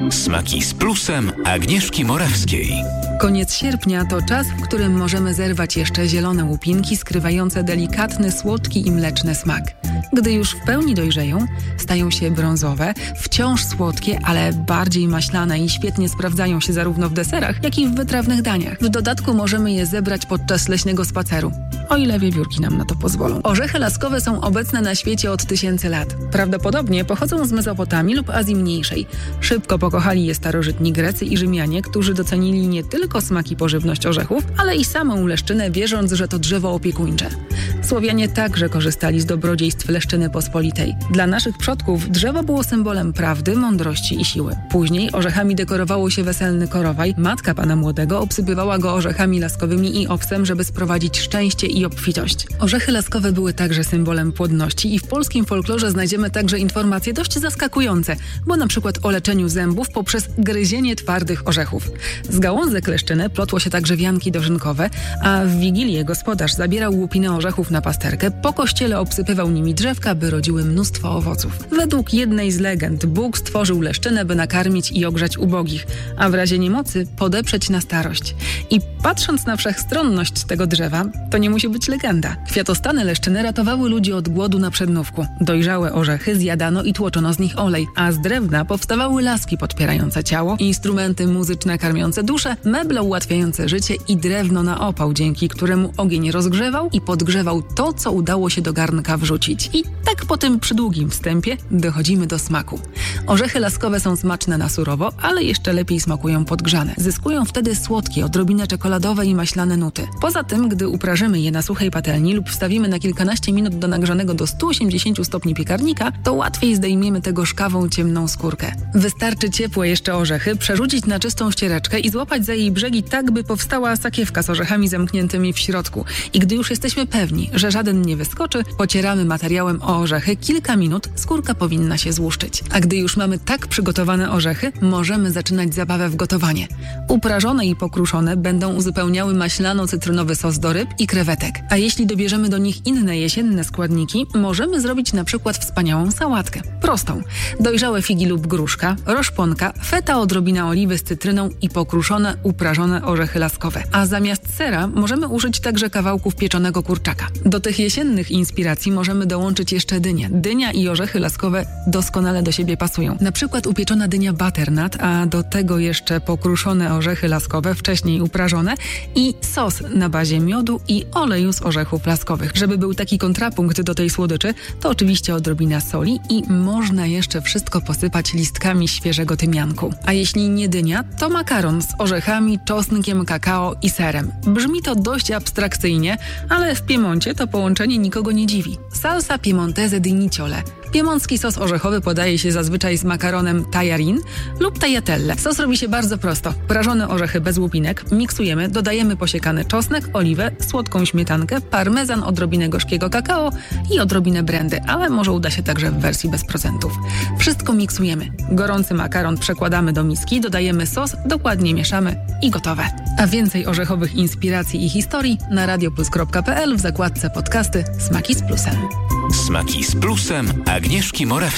Smaki z plusem Agnieszki Morawskiej. Koniec sierpnia to czas, w którym możemy zerwać jeszcze zielone łupinki skrywające delikatny, słodki i mleczny smak. Gdy już w pełni dojrzeją, stają się brązowe, wciąż słodkie, ale bardziej maślane i świetnie sprawdzają się zarówno w deserach, jak i w wytrawnych daniach. W dodatku możemy je zebrać podczas leśnego spaceru, o ile wiewiórki nam na to pozwolą. Orzechy laskowe są obecne na świecie od tysięcy lat. Prawdopodobnie pochodzą z Mezopotamii lub Azji Mniejszej. Szybko pokochali je starożytni Grecy i Rzymianie, którzy docenili nie tylko smak i pożywność orzechów, ale i samą leszczynę, wierząc, że to drzewo opiekuńcze. Słowianie także korzystali z dobrodziejstw leszczyny pospolitej. Dla naszych przodków drzewo było symbolem prawdy, mądrości i siły. Później orzechami dekorowało się weselny korowaj. Matka pana młodego obsypywała go orzechami laskowymi i owsem, żeby sprowadzić szczęście i obfitość. Orzechy laskowe były także symbolem płodności i w polskim folklorze znajdziemy także informacje dość zaskakujące, bo na przykład o leczeniu zębów poprzez gryzienie twardych orzechów. Z gałązek leszczyny plotło się także wianki dożynkowe, a w Wigilię gospodarz zabierał łupiny orzechów na pasterkę, po kościele obsypywał nimi drzewka, by rodziły mnóstwo owoców. Według jednej z legend Bóg stworzył leszczynę, by nakarmić i ogrzać ubogich, a w razie niemocy podeprzeć na starość. I patrząc na wszechstronność tego drzewa, to nie musi być legenda. Kwiatostany leszczyny ratowały ludzi od głodu na przednówku. Dojrzałe orzechy zjadano i tłoczono z nich olej, a z drewna powstawały laski podpierające ciało, instrumenty muzyczne karmiące duszę, meble ułatwiające życie i drewno na opał, dzięki któremu ogień rozgrzewał i podgrzewał to, co udało się do garnka wrzucić. I tak po tym przydługim wstępie dochodzimy do smaku. Orzechy laskowe są smaczne na surowo, ale jeszcze lepiej smakują podgrzane. Zyskują wtedy słodkie, odrobinę czekoladowe i maślane nuty. Poza tym, gdy uprażymy je na suchej patelni lub wstawimy na kilkanaście minut do nagrzanego do 180 stopni piekarnika, to łatwiej zdejmiemy tę gorzkawą, ciemną skórkę. Wystarczy ciepłe jeszcze orzechy przerzucić na czystą ściereczkę i złapać za jej brzegi tak, by powstała sakiewka z orzechami zamkniętymi w środku. I gdy już jesteśmy pewni, że żaden nie wyskoczy, pocieramy materiałem o orzechy, kilka minut, skórka powinna się złuszczyć. A gdy już mamy tak przygotowane orzechy, możemy zaczynać zabawę w gotowanie. Uprażone i pokruszone będą uzupełniały maślano-cytrynowy sos do ryb i krewetek. A jeśli dobierzemy do nich inne jesienne składniki, możemy zrobić na przykład wspaniałą sałatkę. Prostą. Dojrzałe figi lub gruszka, roszponka, feta, odrobina oliwy z cytryną i pokruszone, uprażone orzechy laskowe. A zamiast sera możemy użyć także kawałków pieczonego kurczaka. Do tych jesiennych inspiracji możemy dołączyć jeszcze dynię. Dynia i orzechy laskowe doskonale do siebie pasują. Na przykład upieczona dynia butternut, a do tego jeszcze pokruszone orzechy laskowe, wcześniej uprażone i sos na bazie miodu i oleju z orzechów laskowych. Żeby był taki kontrapunkt do tej słodyczy, to oczywiście odrobina soli i można jeszcze wszystko posypać listkami świeżego tymianku. A jeśli nie dynia, to makaron z orzechami, czosnkiem, kakao i serem. Brzmi to dość abstrakcyjnie, ale w Piemoncie to połączenie nikogo nie dziwi. Salsa piemontese di niciole. Piemoncki sos orzechowy podaje się zazwyczaj z makaronem tajarin lub tagliatelle. Sos robi się bardzo prosto. Prażone orzechy bez łupinek miksujemy, dodajemy posiekany czosnek, oliwę, słodką śmietankę, parmezan, odrobinę gorzkiego kakao i odrobinę brandy, ale może uda się także w wersji bez procentów. Wszystko miksujemy. Gorący makaron przekładamy do miski, dodajemy sos, dokładnie mieszamy i gotowe. A więcej orzechowych inspiracji i historii na radioplus.pl w zakładce podcasty Smaki z plusem. Smaki z plusem Agnieszki Morawskiej.